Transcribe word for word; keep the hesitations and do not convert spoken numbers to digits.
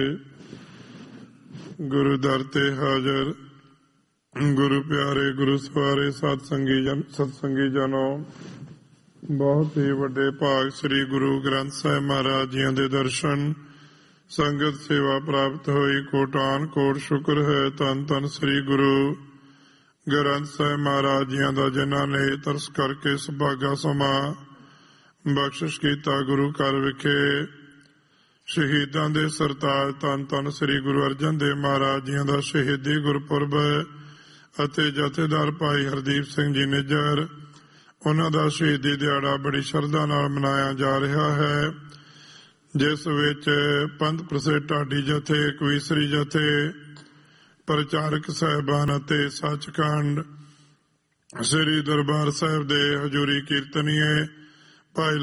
ਗੁਰੂ ਦਰ ਤੇ ਹਾਜ਼ਰ ਗੁਰੂ ਪਿਆਰੇ ਗੁਰੂ ਸਵਾਰੇ ਸਤ ਸੰਗੀ ਜਨ ਸਤ ਸੰਗੀ ਜਨੋ, ਬਹੁਤ ਹੀ ਵੱਡੇ ਭਾਗ ਸ੍ਰੀ ਗੁਰੂ ਗ੍ਰੰਥ ਸਾਹਿਬ ਮਹਾਰਾਜ ਜੀਆਂ ਦੇ ਦਰਸ਼ਨ ਸੰਗਤ ਸੇਵਾ ਪ੍ਰਾਪਤ ਹੋਈ। ਕੋਟਾਨ ਕੋਟ ਸ਼ੁਕਰ ਹੈ ਧੰਨ ਧੰਨ ਸ੍ਰੀ ਗੁਰੂ ਗ੍ਰੰਥ ਸਾਹਿਬ ਮਹਾਰਾਜ ਜੀਆਂ ਦਾ, ਜਿਨ੍ਹਾਂ ਨੇ ਤਰਸ ਕਰਕੇ ਸੁਭਾਗਾ ਸਮਾਂ ਬਖਸ਼ਿਸ਼ ਕੀਤਾ। ਗੁਰੂ ਘਰ ਵਿਖੇ ਸ਼ਹੀਦਾਂ ਦੇ ਸਰਤਾਜ ਧੰਨ ਧੰਨ ਸ੍ਰੀ ਗੁਰੂ ਅਰਜਨ ਦੇਵ ਮਹਾਰਾਜ ਜੀਆਂ ਦਾ ਸ਼ਹੀਦੀ ਗੁਰਪੁਰਬ ਅਤੇ ਜਥੇਦਾਰ ਭਾਈ ਹਰਦੀਪ ਸਿੰਘ ਜੀ ਨਿੱਜਰ, ਉਹਨਾਂ ਦਾ ਸ਼ਹੀਦੀ ਦਿਹਾੜਾ ਬੜੀ ਸ਼ਰਧਾ ਨਾਲ ਮਨਾਇਆ ਜਾ ਰਿਹਾ ਹੈ, ਜਿਸ ਵਿੱਚ ਪੰਥ ਪ੍ਰਸਿੱਧ ਢਾਡੀ ਜਥੇ, ਕਵੀਸਰੀ ਜਥੇ, ਪ੍ਰਚਾਰਕ ਸਾਹਿਬਾਨ ਅਤੇ ਸੱਚਖੰਡ ਸ੍ਰੀ ਦਰਬਾਰ ਸਾਹਿਬ ਦੇ ਹਜ਼ੂਰੀ ਕੀਰਤਨੀਏ ਭਾਈ